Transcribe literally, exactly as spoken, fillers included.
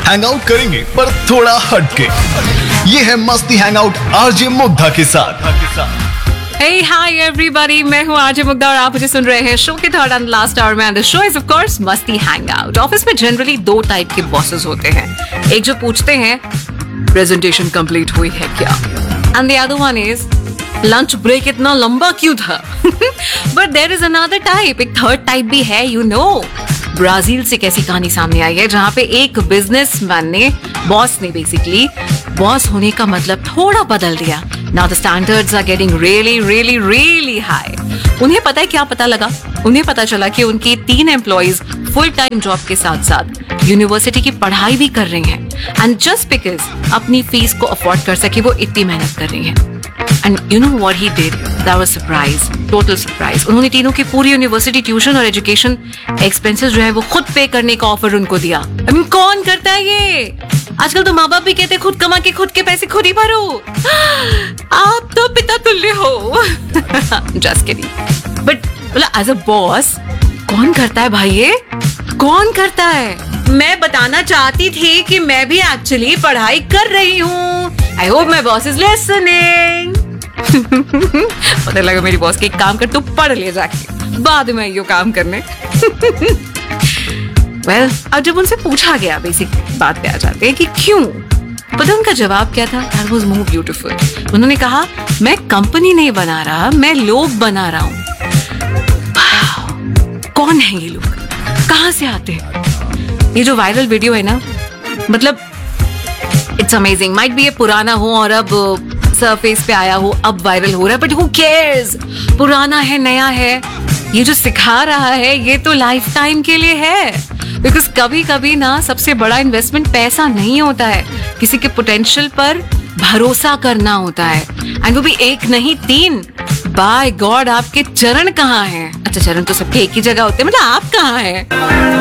Hang out करेंगे पर थोड़ा हटके। ये है मस्ती हैंग आउट आरजे मुग्धा के साथ। Hey, hi everybody, मैं हूँ आरजे मुग्धा और आप मुझे सुन रहे हैं शो के थर्ड एंड लास्ट आवर में। The show is of course मस्ती हैंग आउट। ऑफिस में जनरली दो टाइप के बॉसेस होते हैं। एक जो पूछते हैं प्रेजेंटेशन कंप्लीट हुई है क्या, and the other one is lunch break इतना लंबा क्यों था। But there is another type, एक थर्ड टाइप भी है। यू नो ब्राजील से कैसी कहानी सामने आई है जहां पे एक बिजनेसमैन ने बॉस ने बेसिकली बॉस होने का मतलब थोड़ा बदल दिया। Now the standards are getting really really really high. उन्हें पता है क्या पता लगा? उन्हें पता चला कि उनके तीन एम्प्लॉइज फुल टाइम जॉब के साथ साथ यूनिवर्सिटी की पढ़ाई भी कर रही हैं, एंड जस्ट बिकॉज अपनी फीस को अफोर्ड कर सके वो इतनी मेहनत कर रही हैं। And you know what he did? That was surprise, total surprise. उन्होंने तीनों की पूरी यूनिवर्सिटी ट्यूशन और एजुकेशन एक्सपेंसेस जो है वो खुद पे करने का ऑफर उनको दिया। I mean, कौन करता है ये? आजकल तो माँ बाप भी कहते खुद कमा के खुद के पैसे खुद ही भरो। आप तो पिता तुल्य हो। Just kidding. But मतलब as a boss कौन करता है भाई ये? कौन करता है? मैं बताना चाहती थी कि मैं भी एक्चुअली पढ़ाई कर रही हूँ। I hope my boss is listening. पता लगा मेरी बॉस के एक काम कर, तू पढ़ ले जाके, बाद में यो काम करने। वेल well, अब जब उनसे पूछा गया, बेसिक बात पे आ जाते हैं कि क्यों, पता उनका जवाब क्या था? That was more beautiful. उन्होंने कहा मैं कंपनी नहीं बना रहा, मैं लोग बना रहा हूँ। कौन है ये लोग? कहाँ से आते हैं? ये जो वायरल वीडियो है ना, मतलब इट्स अमेजिंग। माइट बी ये पुराना हो और अब सरफेस पे आया हो, अब वायरल हो रहा है, बट हु केयर्स? पुराना है नया है, ये जो सिखा रहा है ये तो लाइफ टाइम के लिए है। बिकॉज कभी कभी ना सबसे बड़ा इन्वेस्टमेंट पैसा नहीं होता है, किसी के पोटेंशियल पर भरोसा करना होता है, एंड वो भी एक नहीं तीन। बाय गॉड, आपके चरण कहाँ हैं? अच्छा, चरण तो सबके एक ही जगह होते हैं, मतलब आप कहाँ हैं?